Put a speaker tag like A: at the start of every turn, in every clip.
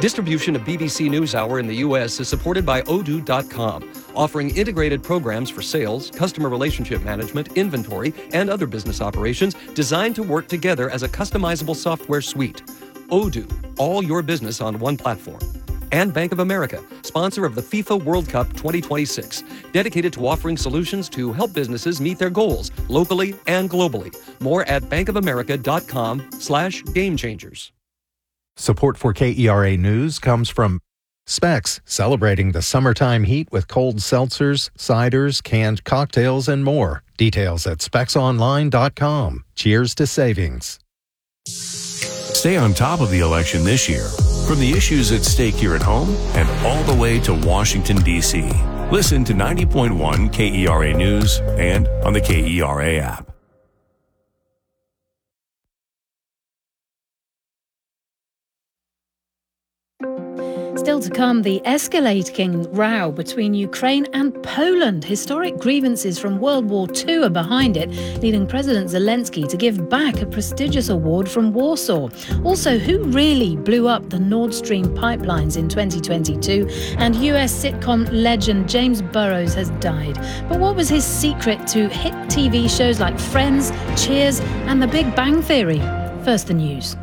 A: Distribution of BBC NewsHour in the U.S. is supported by Odoo.com, offering integrated programs for sales, customer relationship management, inventory, and other business operations designed to work together as a customizable software suite. Odoo, all your business on one platform. And Bank of America, sponsor of the FIFA World Cup 2026, dedicated to offering solutions to help businesses meet their goals locally and globally. More at bankofamerica.com/gamechangers.
B: Support for KERA News comes from Specs, celebrating the summertime heat with cold seltzers, ciders, canned cocktails, and more. Details at specsonline.com. Cheers to savings.
C: Stay on top of the election this year, from the issues at stake here at home and all the way to Washington, D.C. Listen to 90.1 KERA News and on the KERA app.
D: Still to come, the escalating row between Ukraine and Poland. Historic grievances from World War II are behind it, leading President Zelensky to give back a prestigious award from Warsaw. Also, who really blew up the Nord Stream pipelines in 2022? And US sitcom legend James Burrows has died. But what was his secret to hit TV shows like Friends, Cheers, and The Big Bang Theory? First, the news.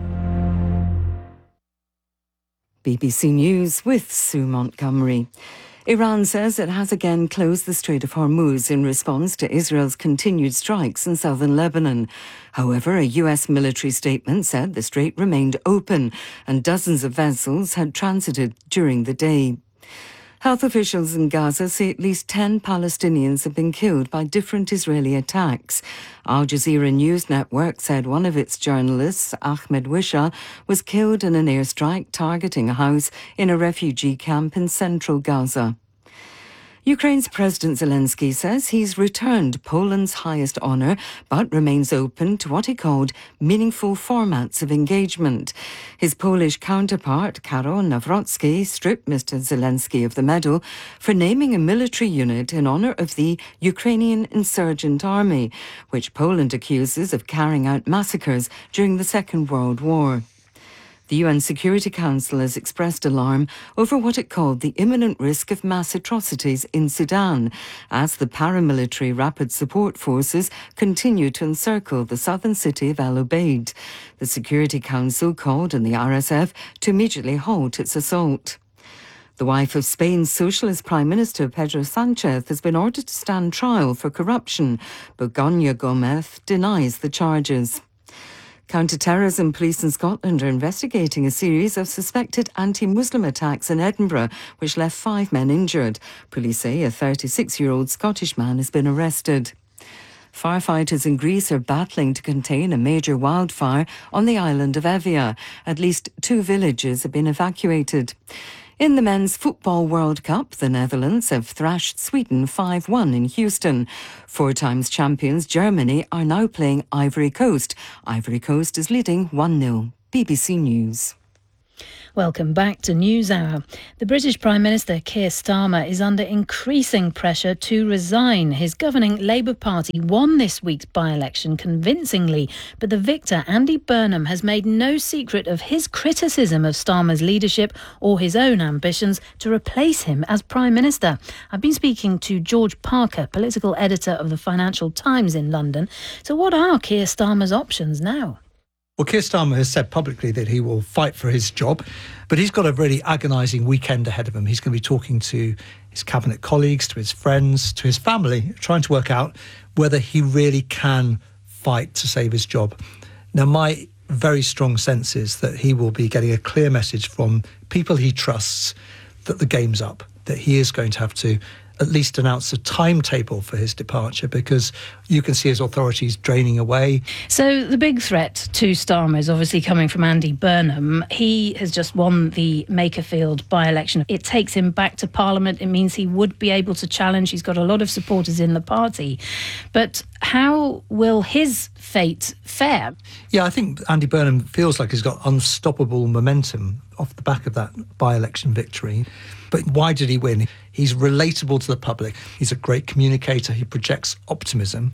E: BBC News with Sue Montgomery. Iran says it has again closed the Strait of Hormuz in response to Israel's continued strikes in southern Lebanon. However, a US military statement said the strait remained open and dozens of vessels had transited during the day. Health officials in Gaza say at least 10 Palestinians have been killed by different Israeli attacks. Al Jazeera News Network said one of its journalists, Ahmed Wisha, was killed in an airstrike targeting a house in a refugee camp in central Gaza. Ukraine's President Zelensky says he's returned Poland's highest honour, but remains open to what he called meaningful formats of engagement. His Polish counterpart, Karol Nawrocki, stripped Mr. Zelensky of the medal for naming a military unit in honour of the Ukrainian Insurgent Army, which Poland accuses of carrying out massacres during the Second World War. The UN Security Council has expressed alarm over what it called the imminent risk of mass atrocities in Sudan as the paramilitary rapid support forces continue to encircle the southern city of El Obeid. The Security Council called on the RSF to immediately halt its assault. The wife of Spain's Socialist Prime Minister Pedro Sánchez has been ordered to stand trial for corruption, but Begoña Gómez denies the charges. Counter-terrorism police in Scotland are investigating a series of suspected anti-Muslim attacks in Edinburgh, which left 5 men injured. Police say a 36-year-old Scottish man has been arrested. Firefighters in Greece are battling to contain a major wildfire on the island of Evia. At least 2 villages have been evacuated. In the Men's Football World Cup, the Netherlands have thrashed Sweden 5-1 in Houston. 4 times champions Germany are now playing Ivory Coast. Ivory Coast is leading 1-0. BBC News.
D: Welcome back to NewsHour. The British Prime Minister Keir Starmer is under increasing pressure to resign. His governing Labour Party won this week's by-election convincingly, but the victor, Andy Burnham, has made no secret of his criticism of Starmer's leadership or his own ambitions to replace him as Prime Minister. I've been speaking to George Parker, political editor of the Financial Times in London. So what are Keir Starmer's options now?
F: Well, Keir Starmer has said publicly that he will fight for his job, but he's got a really agonising weekend ahead of him. He's going to be talking to his cabinet colleagues, to his friends, to his family, trying to work out whether he really can fight to save his job. Now, my very strong sense is that he will be getting a clear message from people he trusts that the game's up, that he is going to have to at least announce a timetable for his departure, because you can see his authorities draining away.
D: So the big threat to Starmer is obviously coming from Andy Burnham. He has just won the Makerfield by-election. It takes him back to Parliament. It means he would be able to challenge. He's got a lot of supporters in the party. But how will his fate fare?
F: Yeah, I think Andy Burnham feels like he's got unstoppable momentum off the back of that by-election victory. But why did he win? He's relatable to the public. He's a great communicator. He projects optimism.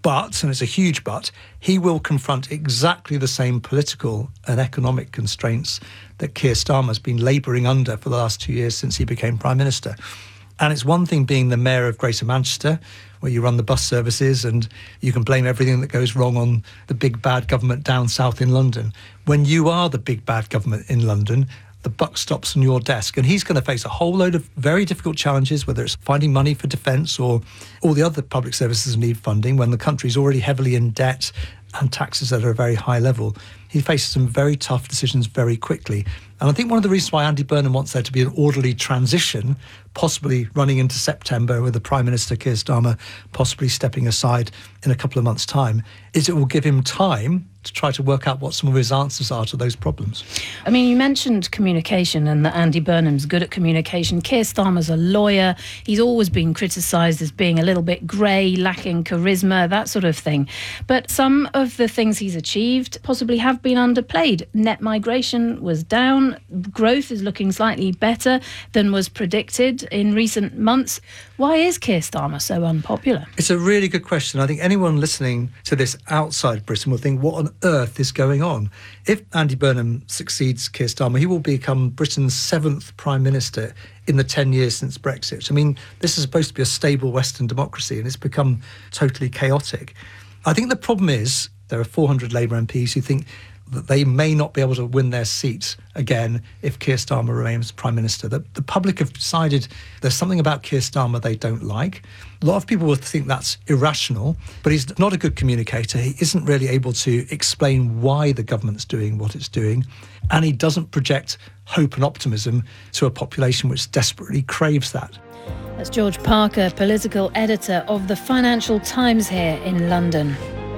F: But, and it's a huge but, he will confront exactly the same political and economic constraints that Keir Starmer has been labouring under for the last 2 years since he became Prime Minister. And it's one thing being the mayor of Greater Manchester, where you run the bus services and you can blame everything that goes wrong on the big bad government down south in London. When you are the big bad government in London, the buck stops on your desk. And he's going to face a whole load of very difficult challenges, whether it's finding money for defence or all the other public services need funding when the country's already heavily in debt and taxes at a very high level. He faces some very tough decisions very quickly. And I think one of the reasons why Andy Burnham wants there to be an orderly transition, possibly running into September with the Prime Minister, Keir Starmer, possibly stepping aside in a couple of months' time, is it will give him time to try to work out what some of his answers are to those problems.
D: I mean, you mentioned communication and that Andy Burnham's good at communication. Keir Starmer's a lawyer. He's always been criticised as being a little bit grey, lacking charisma, that sort of thing. But some of the things he's achieved possibly have been underplayed. Net migration was down. Growth is looking slightly better than was predicted in recent months. Why is Keir Starmer so unpopular?
F: It's a really good question. I think anyone listening to this outside Britain will think, what on earth is going on? If Andy Burnham succeeds Keir Starmer, he will become Britain's 7th Prime Minister in the 10 years since Brexit. I mean, this is supposed to be a stable Western democracy and it's become totally chaotic. I think the problem is there are 400 Labour MPs who think that they may not be able to win their seats again if Keir Starmer remains Prime Minister. The public have decided there's something about Keir Starmer they don't like. A lot of people will think that's irrational, but he's not a good communicator. He isn't really able to explain why the government's doing what it's doing, and he doesn't project hope and optimism to a population which desperately craves that.
D: That's George Parker, political editor of the Financial Times here in London.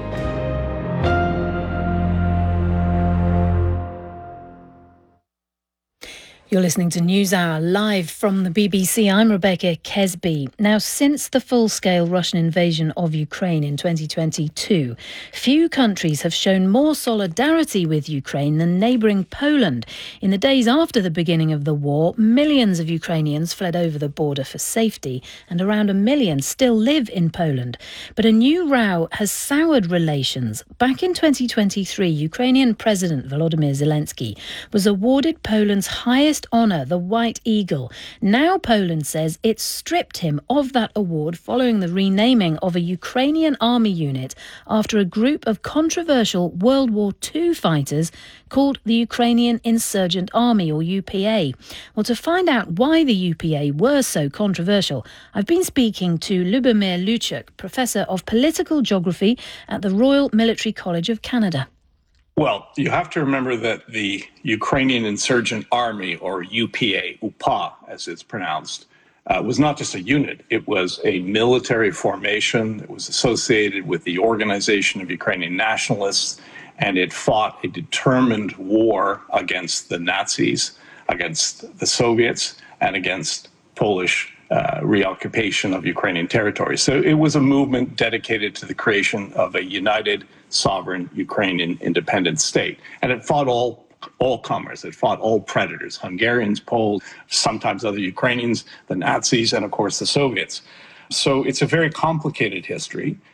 D: You're listening to NewsHour live from the BBC. I'm Rebecca Kesby. Now, since the full-scale Russian invasion of Ukraine in 2022, few countries have shown more solidarity with Ukraine than neighbouring Poland. In the days after the beginning of the war, millions of Ukrainians fled over the border for safety, and around 1 million still live in Poland. But a new row has soured relations. Back in 2023, Ukrainian President Volodymyr Zelensky was awarded Poland's highest honour, the White Eagle. Now Poland says it stripped him of that award following the renaming of a Ukrainian army unit after a group of controversial World War II fighters called the Ukrainian Insurgent Army, or UPA. Well, to find out why the UPA were so controversial, I've been speaking to Lubomir Luchuk, Professor of Political Geography at the Royal Military College of Canada.
G: Well, you have to remember that the Ukrainian Insurgent Army, or UPA, as it's pronounced, was not just a unit. It was a military formation that was associated with the Organization of Ukrainian Nationalists, and it fought a determined war against the Nazis, against the Soviets, and against Polish reoccupation of Ukrainian territory. So it was a movement dedicated to the creation of a united, sovereign Ukrainian independent state. And it fought all comers. It fought all predators, Hungarians, Poles, sometimes other Ukrainians, the Nazis, and of course the Soviets. So it's a very complicated history.